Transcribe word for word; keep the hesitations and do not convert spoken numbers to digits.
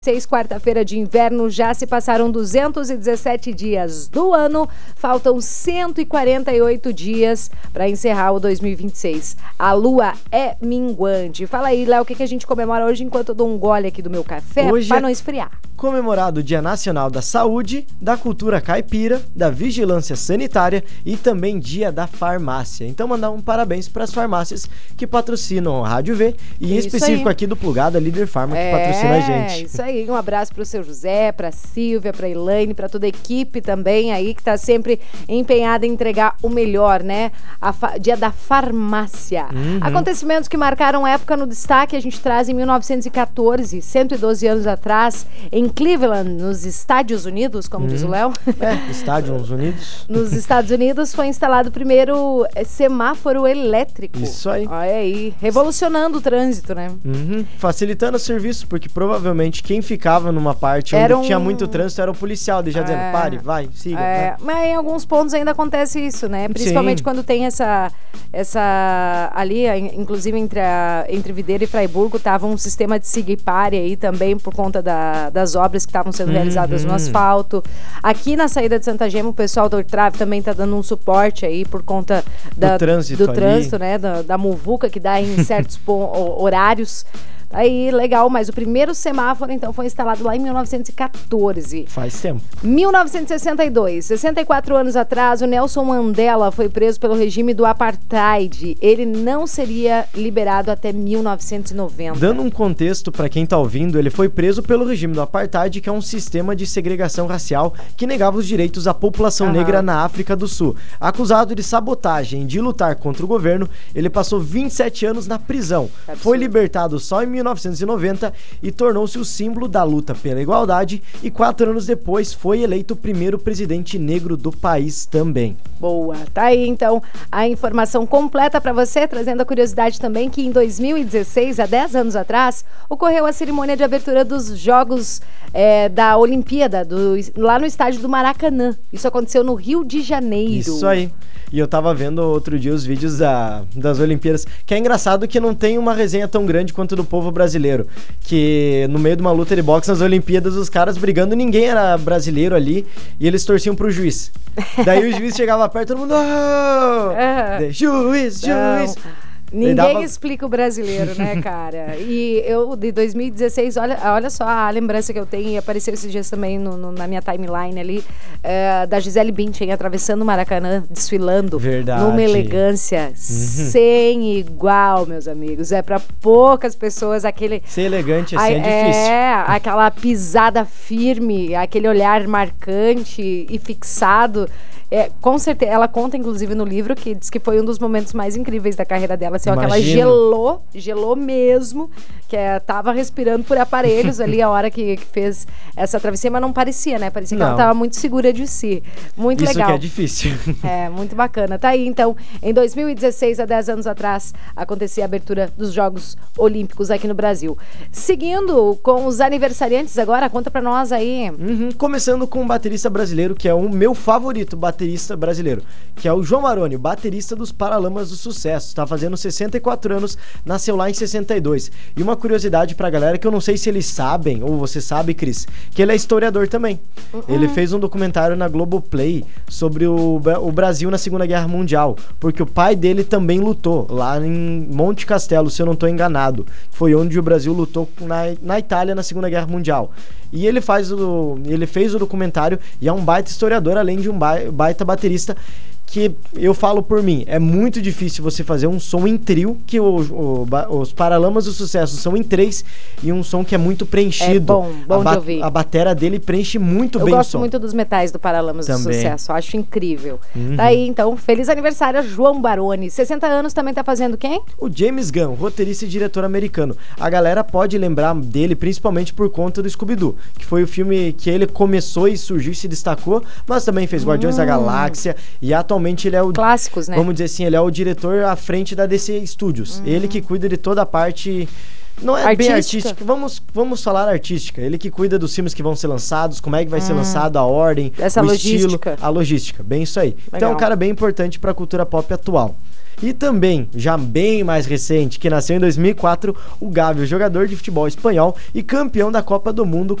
Seis, quarta-feira de inverno, já se passaram duzentos e dezessete dias do ano, faltam cento e quarenta e oito dias para encerrar o dois mil e vinte e seis. A lua é minguante. Fala aí, Léo, o que, que a gente comemora hoje enquanto eu dou um gole aqui do meu café para não esfriar? Comemorado o Dia Nacional da Saúde, da Cultura Caipira, da Vigilância Sanitária e também Dia da Farmácia. Então mandar um parabéns para as farmácias que patrocinam a Rádio V e em Isso específico aí. aqui do Plugado, a Líder Farma, que É, patrocina a gente. Isso aí, um abraço para o seu José, para a Silvia, para a Elaine, para toda a equipe também aí que está sempre empenhada em entregar o melhor, né? A fa- Dia da Farmácia. Uhum. Acontecimentos que marcaram época no destaque, a gente traz em mil novecentos e catorze, cento e doze anos atrás, em Cleveland, nos Estados Unidos, como Uhum. diz o Léo. É, Estados Unidos. Nos Estados Unidos foi instalado o primeiro eh, semáforo elétrico. Isso aí. Olha aí, revolucionando o trânsito, né? Uhum. Facilitando o serviço, porque provavelmente quem ficava numa parte onde Era um- tinha muito trânsito era o policial, já É. dizendo, pare, vai, siga. É, vai. mas em alguns pontos ainda acontece isso, né? Principalmente Sim. quando tem essa, essa ali, a- inclusive entre, a, entre Videira e Fraiburgo, tava um sistema de siga e pare aí também por conta da- das obras que estavam sendo realizadas no Uhum. asfalto. Aqui na saída de Santa Gema, o pessoal do Ortrave também tá dando um suporte aí por conta da, Do trânsito do ali. trânsito, né? Da, da muvuca que dá em certos pon- ho- horários. Aí, legal, mas o primeiro semáforo, então, foi instalado lá em mil novecentos e catorze. Faz tempo. mil novecentos e sessenta e dois, sessenta e quatro anos atrás, o Nelson Mandela foi preso pelo regime do Apartheid. Ele não seria liberado até mil novecentos e noventa. Dando um contexto para quem tá ouvindo, ele foi preso pelo regime do Apartheid, que é um sistema de segregação racial que negava os direitos à população Aham. negra na África do Sul. Acusado de sabotagem e de lutar contra o governo, ele passou vinte e sete anos na prisão. Absurdo. Foi libertado só em mil novecentos e noventa e tornou-se o símbolo da luta pela igualdade e quatro anos depois foi eleito o primeiro presidente negro do país também. Boa, tá aí então a informação completa pra você, trazendo a curiosidade também que em dois mil e dezesseis, há dez anos atrás, ocorreu a cerimônia de abertura dos Jogos é, da Olimpíada, do- lá no estádio do Maracanã. Isso aconteceu no Rio de Janeiro. Isso aí. E eu tava vendo outro dia os vídeos da, das Olimpíadas, que é engraçado que não tem uma resenha tão grande quanto do povo brasileiro, que no meio de uma luta de boxe nas Olimpíadas, os caras brigando, ninguém era brasileiro ali, e eles torciam pro juiz. Daí o juiz chegava perto, todo mundo, oh! É. Daí, juiz, juiz! Não. Ninguém dava- explica o brasileiro, né, cara? E eu, de dois mil e dezesseis, olha, olha só a lembrança que eu tenho, e apareceu esses dias também no- no- na minha timeline ali, é, da Gisele Bündchen atravessando o Maracanã, desfilando. Verdade. Numa elegância sem igual, meus amigos. É pra poucas pessoas aquele... Ser elegante assim Ai, é difícil. É, aquela pisada firme, aquele olhar marcante e fixado. É, com certeza, ela conta inclusive no livro que diz que foi um dos momentos mais incríveis da carreira dela, assim, ó, que ela Imagino. gelou, gelou mesmo, que é, tava respirando por aparelhos ali a hora que, que fez essa travessia, mas não parecia, né? Parecia que ela Não. tava muito segura de si. Muito Isso legal. que é difícil. É, muito bacana. Tá aí, então, em dois mil e dezesseis, há dez anos atrás, acontecia a abertura dos Jogos Olímpicos aqui no Brasil. Seguindo com os aniversariantes agora, conta pra nós aí. Uhum, começando com um baterista brasileiro, que é o meu favorito baterista brasileiro, que é o João Maroni, o baterista dos Paralamas do Sucesso. Tá fazendo sessenta e quatro anos, nasceu lá em sessenta e dois. E uma curiosidade pra galera, que eu não sei se eles sabem, ou você sabe, Cris, que ele é historiador também. Uh-uh. Ele fez um documentário na Globoplay sobre o, Bra- o Brasil na Segunda Guerra Mundial, porque o pai dele também lutou lá em Monte Castelo, se eu não tô enganado. Foi onde o Brasil lutou na, na Itália na Segunda Guerra Mundial. E ele faz o, ele fez o documentário e é um baita historiador, além de um ba- baita baterista, que eu falo por mim, é muito difícil você fazer um som em trio, que o, o, ba- os Paralamas do Sucesso são em três, e um som que é muito preenchido. É bom, bom a de ba- ouvir. A batera dele preenche muito Eu bem o gosto som. muito dos metais do Paralamas do Também. Sucesso, acho incrível. Uhum. Tá aí, então, feliz aniversário, João Baroni. sessenta anos também tá fazendo quem? O James Gunn, roteirista e diretor americano. A galera pode lembrar dele principalmente por conta do Scooby-Doo, que foi o filme que ele começou e surgiu e se destacou, mas também fez Guardiões da Galáxia, e atualmente ele é o... Clássicos, né? Vamos dizer assim, ele é o diretor à frente da D C Studios. Ele que cuida de toda a parte... Não é bem Artística. artística, vamos, vamos falar artística. Ele que cuida dos filmes que vão ser lançados, como é que vai ser lançado, a ordem, Essa o logística. estilo, a logística, bem isso aí. Então é Legal. um cara bem importante para a cultura pop atual. E também, já bem mais recente, que nasceu em dois mil e quatro, o Gavi, o jogador de futebol espanhol e campeão da Copa do Mundo